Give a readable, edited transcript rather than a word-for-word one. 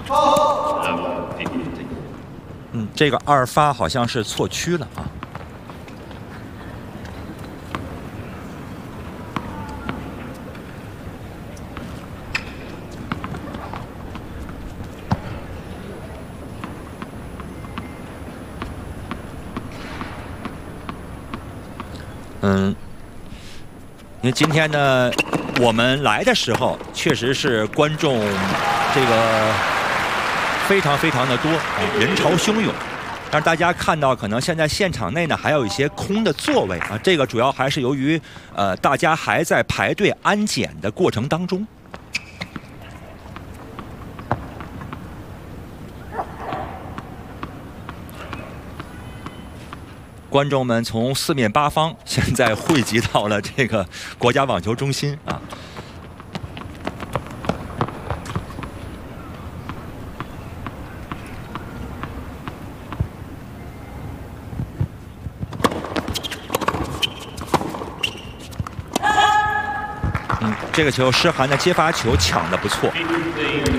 这个2发好像是错区了啊。因为今天呢，我们来的时候确实是观众这个非常非常的多啊，人潮汹涌。但是大家看到，可能现在现场内呢还有一些空的座位啊，这个主要还是由于大家还在排队安检的过程当中。观众们从四面八方现在汇集到了这个国家网球中心啊。这个球施涵的接发球抢得不错。